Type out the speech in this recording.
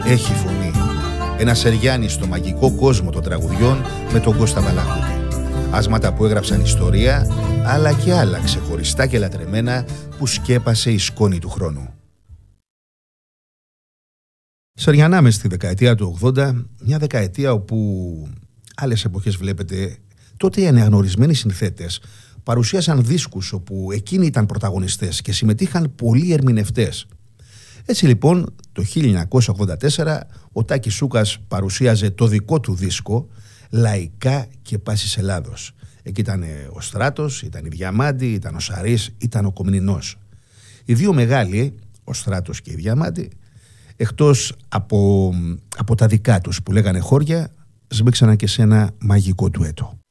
έχει φωνή. Ένα Σεριάννη στο μαγικό κόσμο των τραγουδιών με τον Κώστα Μπαλαχούτη. Άσματα που έγραψαν ιστορία, αλλά και άλλα ξεχωριστά και λατρεμένα που σκέπασε η σκόνη του χρόνου. Σεριαννάμε στη δεκαετία του 80, μια δεκαετία όπου άλλες εποχές βλέπετε, τότε οι αναγνωρισμένοι συνθέτες παρουσίασαν δίσκους όπου εκείνοι ήταν πρωταγωνιστές και συμμετείχαν πολλοί ερμηνευτές. Έτσι λοιπόν το 1984 ο Τάκης Σούκας παρουσίαζε το δικό του δίσκο «Λαϊκά και Πάσης Ελλάδος». Εκεί ήταν ο Στράτος, ήταν η Διαμάντη, ήταν ο Σαρής, ήταν ο Κομνηνός. Οι δύο μεγάλοι, ο Στράτος και η Διαμάντη, εκτός από τα δικά τους που λέγανε χώρια, σμίξανε και σε ένα μαγικό ντουέτο.